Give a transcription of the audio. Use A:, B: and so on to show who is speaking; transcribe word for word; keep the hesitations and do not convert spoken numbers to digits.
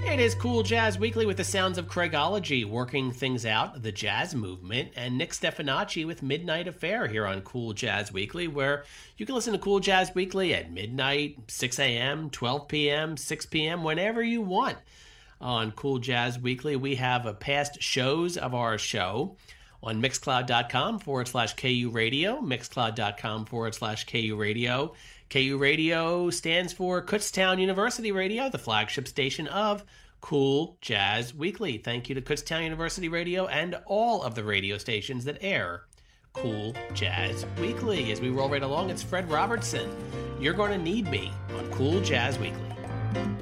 A: It is Cool Jazz Weekly with the sounds of Craigology working things out, the jazz movement, and Nick Stefanacci with Midnight Affair here on Cool Jazz Weekly, where you can listen to Cool Jazz Weekly at midnight, six a.m., twelve p.m., six p.m., whenever you want. On Cool Jazz Weekly, we have a past shows of our show on mixcloud.com forward slash KU Radio, mixcloud.com forward slash KU Radio. K U Radio stands for Kutztown University Radio, the flagship station of Cool Jazz Weekly. Thank you to Kutztown University Radio and all of the radio stations that air Cool Jazz Weekly. As we roll right along, it's Fred Robertson. You're going to need me on Cool Jazz Weekly.